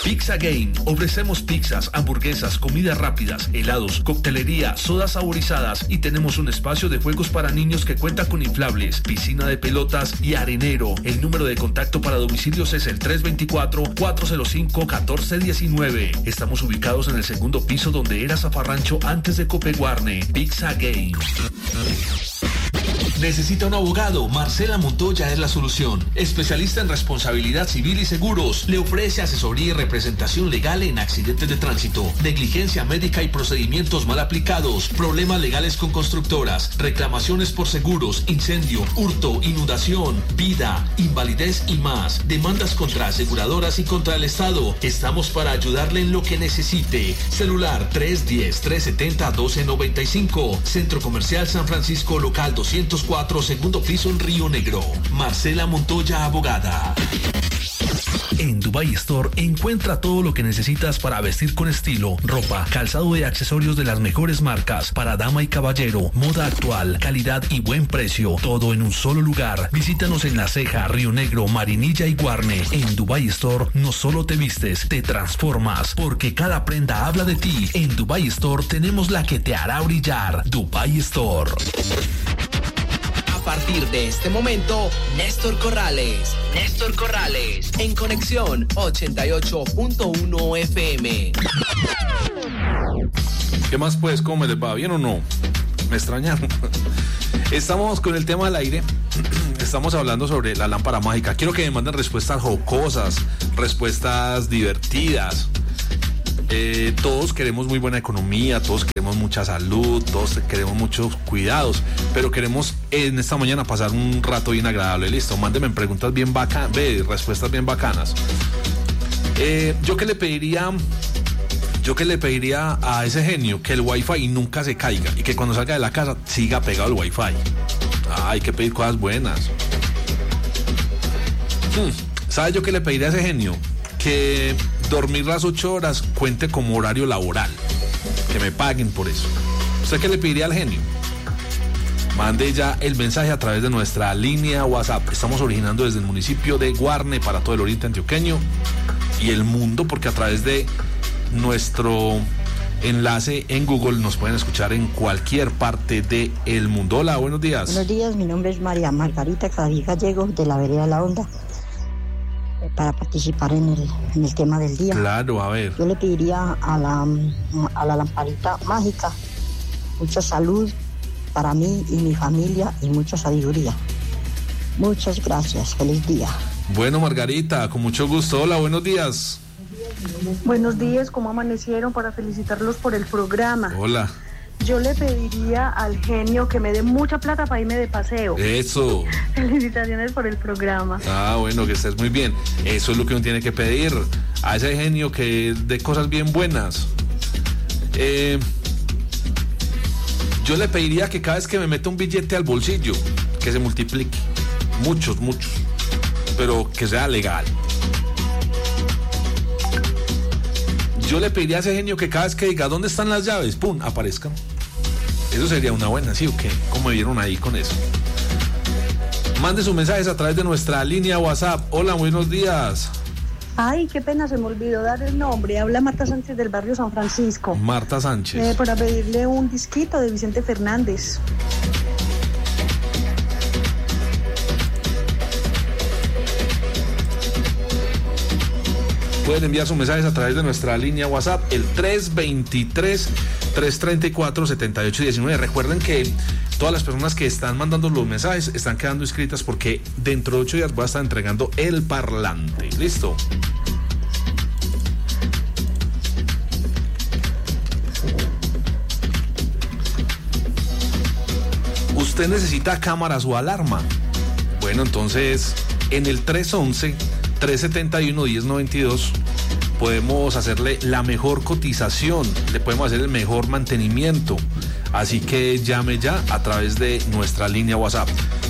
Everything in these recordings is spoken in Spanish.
Pizza Game. Ofrecemos pizzas, hamburguesas, comidas rápidas, helados, coctelería, sodas saborizadas y tenemos un espacio de juegos para niños que cuenta con inflables, piscina de pelotas y arenero. El número de contacto para domicilios es el 324-405-1419. Estamos ubicados en el segundo piso donde era Zafarrancho antes de Copeguarne. Pizza Game. ¿Necesita un abogado? Marcela Montoya es la solución. Especialista en responsabilidad civil y seguros. Le ofrece asesoría y representación legal en accidentes de tránsito, negligencia médica y procedimientos mal aplicados, problemas legales con constructoras, reclamaciones por seguros, incendio, hurto, inundación, vida, invalidez y más. Demandas contra aseguradoras y contra el Estado. Estamos para ayudarle en lo que necesite. Celular 310-370-1295. Centro Comercial San Francisco, local 204, segundo piso en Río Negro. Marcela Montoya, abogada. En Dubai Store encuentra todo lo que necesitas para vestir con estilo, ropa, calzado y accesorios de las mejores marcas para dama y caballero, moda actual, calidad y buen precio, todo en un solo lugar. Visítanos en La Ceja, Río Negro, Marinilla y Guarne. En Dubai Store no solo te vistes, te transformas, porque cada prenda habla de ti. En Dubai Store tenemos la que te hará brillar. Dubai Store. A partir de este momento, Néstor Corrales, en Conexión 88.1 FM. ¿Qué más pues? ¿Cómo les va? ¿Bien o no? ¿Me extrañaron? Estamos con el tema del aire. Estamos hablando sobre la lámpara mágica. Quiero que me manden respuestas jocosas, respuestas divertidas. Todos queremos muy buena economía, todos queremos mucha salud, todos queremos muchos cuidados, pero queremos en esta mañana pasar un rato bien agradable. Listo, mándenme preguntas bien bacanas, respuestas bien bacanas. Yo que le pediría a ese genio que el wifi nunca se caiga y que cuando salga de la casa siga pegado el wifi. Hay que pedir cosas buenas. ¿Sabes yo qué le pediría a ese genio? Que dormir las 8 horas cuente como horario laboral, que me paguen por eso. ¿Usted qué le pediría al genio? Mande ya el mensaje a través de nuestra línea WhatsApp. Estamos originando desde el municipio de Guarne para todo el oriente antioqueño y el mundo, porque a través de nuestro enlace en Google nos pueden escuchar en cualquier parte del mundo. Hola, buenos días. Buenos días, mi nombre es María Margarita David Gallego, de la vereda La Honda, para participar en el tema del día. Claro, a ver. Yo le pediría a la lamparita mágica mucha salud para mí y mi familia y mucha sabiduría. Muchas gracias, feliz día. Bueno, Margarita, con mucho gusto. Hola, buenos días. Buenos días, ¿cómo amanecieron? Para felicitarlos por el programa. Hola. Yo le pediría al genio que me dé mucha plata para irme de paseo. Eso. Felicitaciones por el programa. Bueno, que estés muy bien. Eso es lo que uno tiene que pedir a ese genio, que dé cosas bien buenas. Yo le pediría que cada vez que me meta un billete al bolsillo, que se multiplique. Muchos, pero que sea legal. Yo le pediría a ese genio que cada vez que diga ¿dónde están las llaves? ¡Pum! Aparezcan. Eso sería una buena, ¿sí o qué? ¿Cómo me vieron ahí con eso? Mande sus mensajes a través de nuestra línea WhatsApp. Hola, buenos días. Ay, qué pena, se me olvidó dar el nombre. Habla Marta Sánchez del barrio San Francisco. Marta Sánchez. Para pedirle un disquito de Vicente Fernández. Pueden enviar sus mensajes a través de nuestra línea WhatsApp, el 323-334-7819. Recuerden que todas las personas que están mandando los mensajes están quedando inscritas, porque dentro de 8 días voy a estar entregando el parlante. ¿Listo? ¿Usted necesita cámaras o alarma? Bueno, entonces en el 311-371-1092 podemos hacerle la mejor cotización, le podemos hacer el mejor mantenimiento. Así que llame ya a través de nuestra línea WhatsApp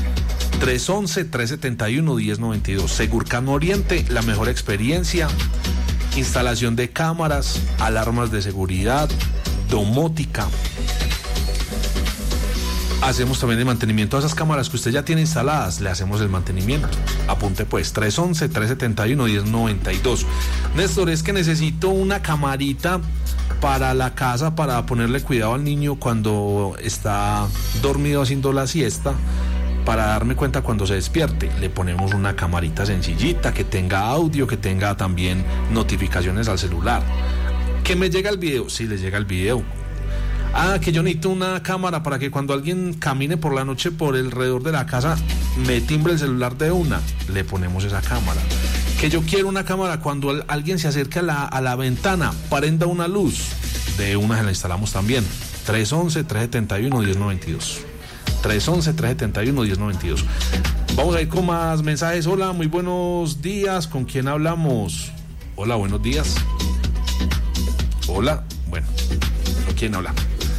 311-371-1092. Segurcam Oriente, la mejor experiencia, instalación de cámaras, alarmas de seguridad, domótica. Hacemos también el mantenimiento a esas cámaras que usted ya tiene instaladas, le hacemos el mantenimiento. Apunte pues, 311-371-1092. Néstor, es que necesito una camarita para la casa, para ponerle cuidado al niño cuando está dormido haciendo la siesta, para darme cuenta cuando se despierte. Le ponemos una camarita sencillita, que tenga audio, que tenga también notificaciones al celular. ¿Que me llega el video? Sí, le llega el video. Que yo necesito una cámara para que cuando alguien camine por la noche por alrededor de la casa me timbre el celular de una. Le ponemos esa cámara. Que yo quiero una cámara cuando alguien se acerque a la ventana, prenda una luz. De una se la instalamos también. 311-371-1092. 311-371-1092. Vamos a ir con más mensajes. Hola, muy buenos días. ¿Con quién hablamos? Hola, buenos días. Hola, bueno, ¿con quién habla?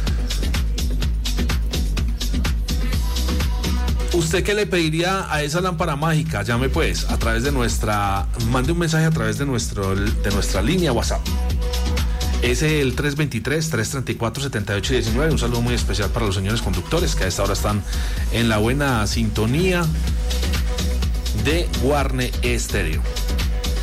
¿Usted qué le pediría a esa lámpara mágica? Llame pues a través de mande un mensaje a través de nuestra línea WhatsApp. Es el 323-334-7819. Un saludo muy especial para los señores conductores que a esta hora están en la buena sintonía de Guarne Estéreo.